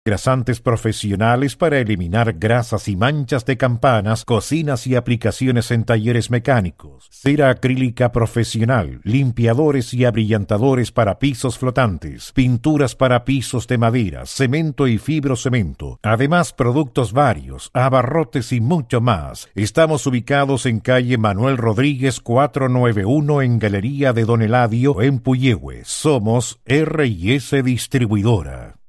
Grasantes profesionales para eliminar grasas y manchas de campanas, cocinas y aplicaciones en talleres mecánicos. Cera acrílica profesional, limpiadores y abrillantadores para pisos flotantes, pinturas para pisos de madera, cemento y fibrocemento. Además, productos varios, abarrotes y mucho más. Estamos ubicados en calle Manuel Rodríguez 491 en Galería de Don Eladio en Puyehue. Somos R&S Distribuidora.